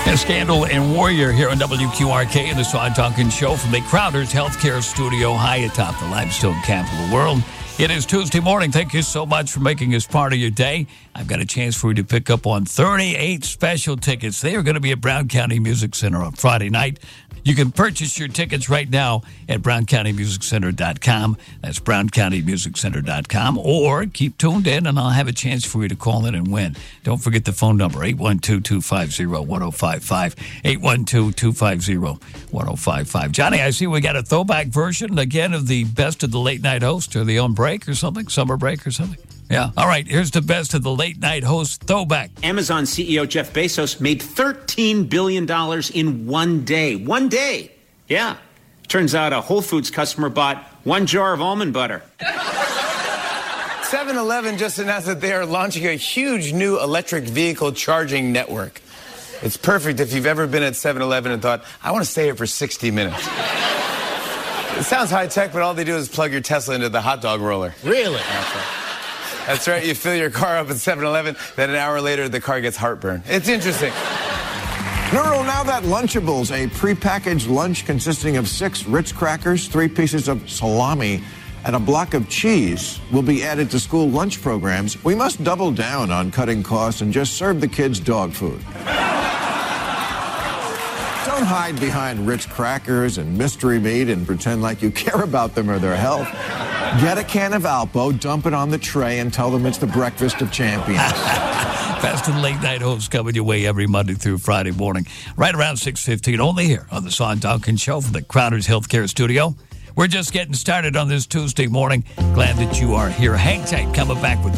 Scandal and Warrior here on WQRK and the Sean Duncan Show from the Crowder's Healthcare Studio high atop the limestone capital of the world. It is Tuesday morning. Thank you so much for making us part of your day. I've got a chance for you to pick up on 38 special tickets. They are going to be at Brown County Music Center on Friday night. You can purchase your tickets right now at browncountymusiccenter.com. That's browncountymusiccenter.com. Or keep tuned in, and I'll have a chance for you to call in and win. Don't forget the phone number, 812-250-1055, 812-250-1055. Johnny, I see we got a throwback version, again, of the Best of the Late Night Host. Are they on break or something? Summer break or something? Yeah. All right, here's the Best of the Late Night Host throwback. Amazon CEO Jeff Bezos made $13 billion in one day. One day. Yeah. Turns out a Whole Foods customer bought one jar of almond butter. 7-Eleven just announced that they are launching a huge new electric vehicle charging network. It's perfect if you've ever been at 7-Eleven and thought, I want to stay here for 60 minutes. It sounds high-tech, but all they do is plug your Tesla into the hot dog roller. Really? That's right. You fill your car up at 7-Eleven, then an hour later, the car gets heartburn. It's interesting. No, now that Lunchables, a prepackaged lunch consisting of 6 Ritz crackers, 3 pieces of salami, and a block of cheese will be added to school lunch programs, we must double down on cutting costs and just serve the kids dog food. Don't hide behind Ritz crackers and mystery meat and pretend like you care about them or their health. Get a can of Alpo, dump it on the tray, and tell them it's the breakfast of champions. Best of the Late Night Host coming your way every Monday through Friday morning, right around 6:15, only here on the Sean Duncan Show from the Crowder's Healthcare Studio. We're just getting started on this Tuesday morning. Glad that you are here. Hang tight, coming back with